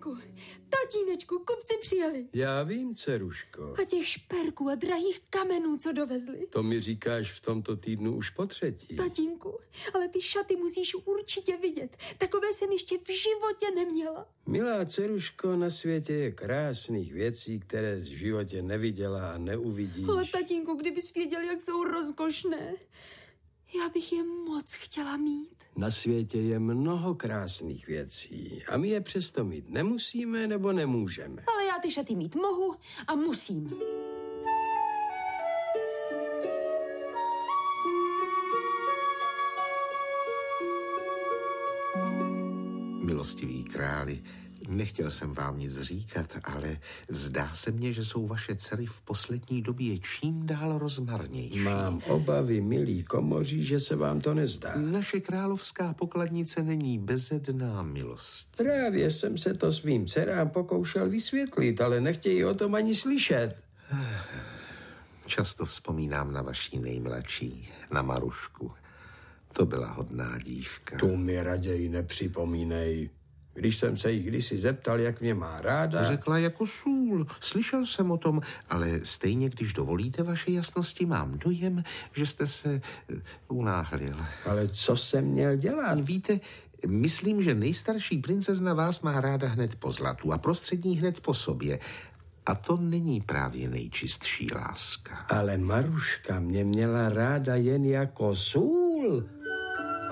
Tatínečku, kupci přijeli. Já vím, dceruško. A těch šperků a drahých kamenů, co dovezli. To mi říkáš v tomto týdnu už potřetí. Tatínku, ale ty šaty musíš určitě vidět. Takové jsem ještě v životě neměla. Milá dceruško, na světě je krásných věcí, které v životě neviděla a neuvidíš. Ale tatínku, kdybys věděl, jak jsou rozkošné. Já bych je moc chtěla mít. Na světě je mnoho krásných věcí a my je přesto mít nemusíme nebo nemůžeme. Ale já ty šaty mít mohu a musím. Milostivý králi, nechtěl jsem vám nic říkat, ale zdá se mně, že jsou vaše dcery v poslední době čím dál rozmarnější. Mám obavy, milí komoří, že se vám to nezdá. Naše královská pokladnice není bezedná, milost. Právě jsem se to svým dcerám pokoušel vysvětlit, ale nechtějí o tom ani slyšet. Často vzpomínám na vaší nejmladší, na Marušku. To byla hodná dívka. Tu mi raději nepřipomínej. Když jsem se jí kdysi zeptal, jak mě má ráda... Řekla jako sůl. Slyšel jsem o tom, ale stejně, když dovolíte vaše jasnosti, mám dojem, že jste se unáhlil. Ale co jsem měl dělat? Víte, myslím, že nejstarší princezna vás má ráda hned po zlatu a prostřední hned po sobě. A to není právě nejčistší láska. Ale Maruška mě měla ráda jen jako sůl.